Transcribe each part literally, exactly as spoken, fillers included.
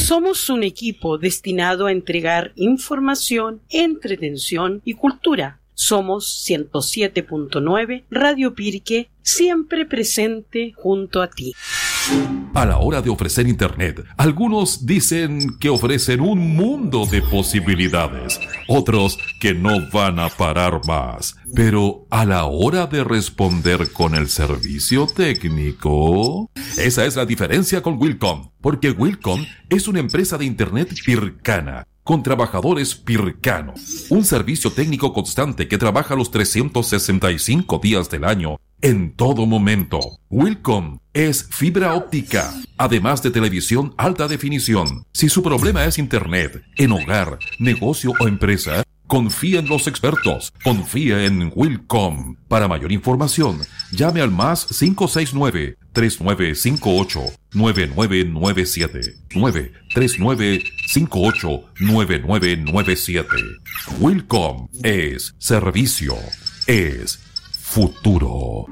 Somos un equipo destinado a entregar información, entretención y cultura. Somos ciento siete punto nueve Radio Pirque, siempre presente junto a ti. A la hora de ofrecer Internet, algunos dicen que ofrecen un mundo de posibilidades, otros que no van a parar más. Pero a la hora de responder con el servicio técnico, esa es la diferencia con Wilcom, porque Wilcom es una empresa de Internet pircana, con trabajadores pircanos, un servicio técnico constante que trabaja los trescientos sesenta y cinco días del año, en todo momento. Wilcom es fibra óptica, además de televisión alta definición. Si su problema es Internet, en hogar, negocio o empresa, confía en los expertos. Confía en Wilcom. Para mayor información, llame al más cinco seis nueve, tres nueve cinco ocho, nueve nueve nueve siete. nueve tres nueve cinco ocho, nueve nueve nueve siete. Wilcom es servicio, es futuro.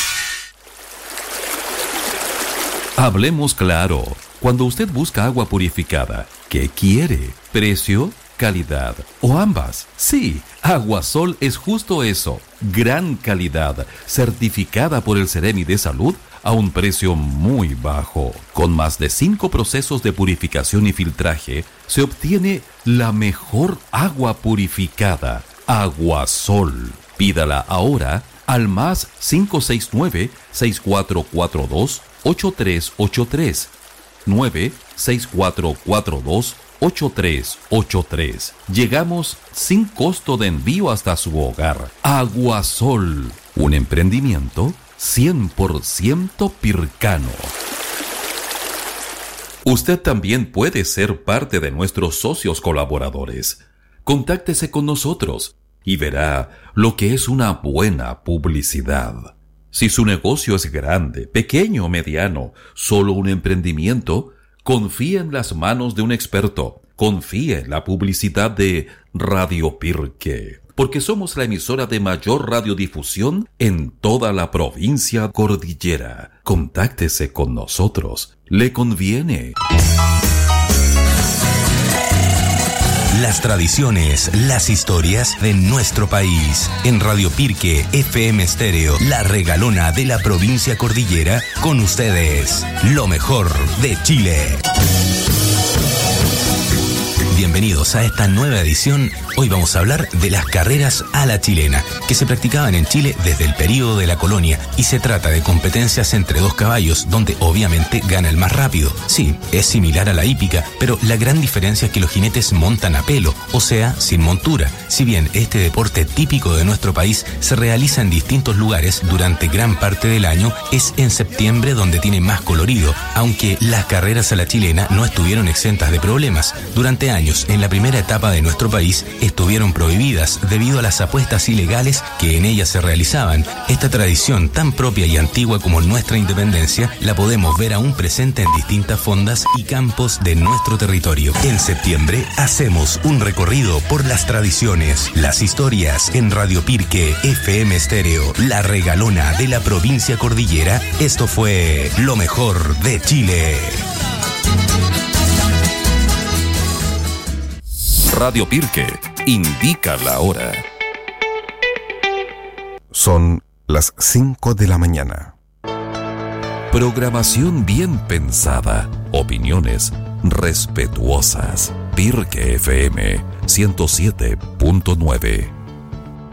Hablemos claro. Cuando usted busca agua purificada, ¿qué quiere? ¿Precio? ¿Calidad? ¿O ambas? Sí, Aguasol es justo eso. Gran calidad, certificada por el Ceremi de Salud a un precio muy bajo. Con más de cinco procesos de purificación y filtraje, se obtiene la mejor agua purificada. Aguasol. Pídala ahora al más cinco seis nueve, seis cuatro cuatro dos, ocho tres ocho tres. nueve seis cuatro cuatro dos, ocho tres ocho tres. Llegamos sin costo de envío hasta su hogar. Aguasol, un emprendimiento cien por ciento pircano. Usted también puede ser parte de nuestros socios colaboradores. Contáctese con nosotros y verá lo que es una buena publicidad. Si su negocio es grande, pequeño o mediano, solo un emprendimiento, confíe en las manos de un experto. Confíe en la publicidad de Radio Pirque, porque somos la emisora de mayor radiodifusión en toda la provincia cordillera. Contáctese con nosotros. Le conviene. Las tradiciones, las historias de nuestro país. En Radio Pirque F M Estéreo, la regalona de la provincia cordillera, con ustedes, lo mejor de Chile. Bienvenidos a esta nueva edición. Hoy vamos a hablar de las carreras a la chilena, que se practicaban en Chile desde el período de la colonia, y se trata de competencias entre dos caballos, donde obviamente gana el más rápido. Sí, es similar a la hípica, pero la gran diferencia es que los jinetes montan a pelo, o sea, sin montura. Si bien este deporte típico de nuestro país se realiza en distintos lugares durante gran parte del año, es en septiembre donde tiene más colorido, aunque las carreras a la chilena no estuvieron exentas de problemas. Durante años, en la primera etapa de nuestro país, estuvieron prohibidas debido a las apuestas ilegales que en ellas se realizaban. Esta tradición tan propia y antigua como nuestra independencia la podemos ver aún presente en distintas fondas y campos de nuestro territorio. En septiembre hacemos un recorrido por las tradiciones, las historias en Radio Pirque F M Estéreo, la regalona de la provincia cordillera. Esto fue lo mejor de Chile. Radio Pirque indica la hora. Son las cinco de la mañana. Programación bien pensada, opiniones respetuosas. Pirque F M ciento siete punto nueve.